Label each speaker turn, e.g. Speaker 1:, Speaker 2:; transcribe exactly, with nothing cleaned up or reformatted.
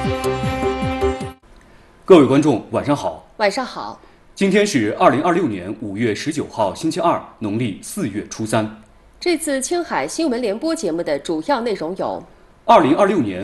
Speaker 1: 各位观众，晚上好。
Speaker 2: 晚上好。
Speaker 1: 今天是二零二六年五月十九号，星期二，农历四月初三。
Speaker 2: 这次青海新闻联播节目的主要内容有：
Speaker 1: 二零二六年